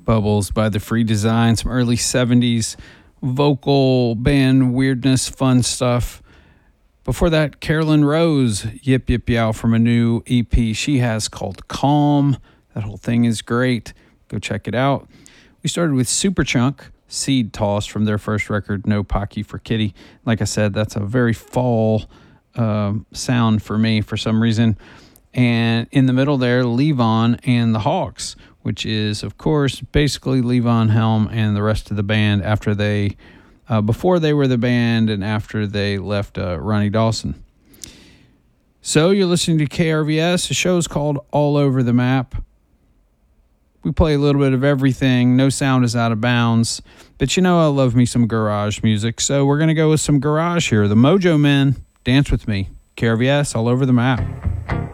Bubbles by The Free Design, some early 70s vocal band weirdness, fun stuff. Before that, Carolyn Rose, Yip Yip Yow, from a new EP she has called Calm. That whole thing is great. Go check it out. We started with Superchunk, Seed Toss, from their first record, No Pocky for Kitty. Like I said, that's a very fall sound for me for some reason. And in the middle there, Levon and the Hawks, which is, of course, basically Levon Helm and the rest of the band after they, before they were the band and after they left Ronnie Dawson. So you're listening to KRVS. The show's called All Over the Map. We play a little bit of everything. No sound is out of bounds. But you know I love me some garage music, so we're going to go with some garage here. The Mojo Men, Dance With Me. KRVS, All Over the Map.